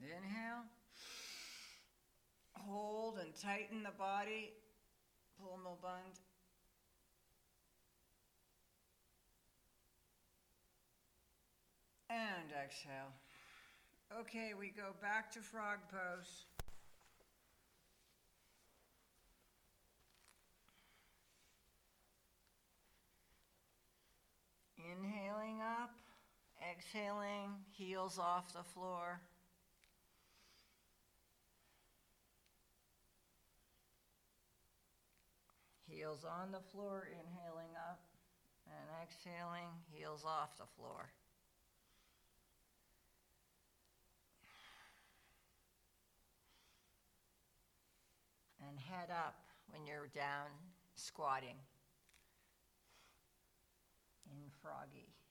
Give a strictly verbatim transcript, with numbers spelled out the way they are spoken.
Inhale. Hold and tighten the body. Pulmo Bandh. And exhale. Okay, we go back to frog pose. Inhaling up, exhaling, heels off the floor. Heels on the floor, inhaling up, and exhaling, heels off the floor. And head up when you're down squatting in froggy.